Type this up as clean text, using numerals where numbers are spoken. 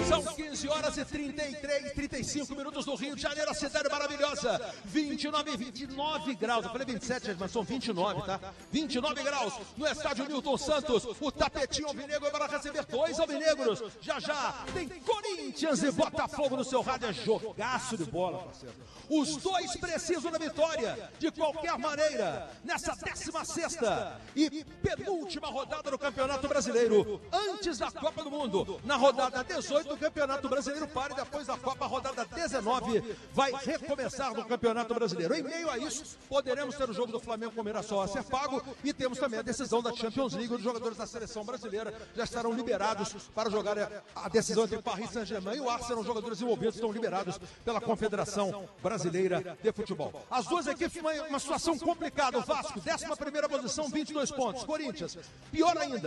São 15 horas e 35 minutos no Rio de Janeiro, a cidade maravilhosa. 29 graus. Eu falei 27, mas são 29, tá? 29 graus no estádio Newton Santos. O tapetinho alvinegro vai receber 2 alvinegros. Já tem Corinthians e Botafogo no seu rádio. É jogaço de bola, parceiro. Os dois precisam da vitória, de qualquer maneira, nessa 16ª e penúltima rodada do Campeonato Brasileiro, antes da Copa do Mundo. Na rodada 18 do Campeonato Brasileiro para e depois da Copa, a rodada 19 vai recomeçar no Campeonato Brasileiro. Em meio a isso, poderemos ter o jogo do Flamengo com o Mirassol a ser pago e temos também a decisão da Champions League. Os jogadores da seleção brasileira já estarão liberados para jogar a decisão entre Paris Saint-Germain e o Arsenal. Os jogadores envolvidos estão liberados pela Confederação Brasileira de Futebol. As duas equipes, uma situação complicada. O Vasco, 11ª posição, 22 pontos. Corinthians, pior ainda.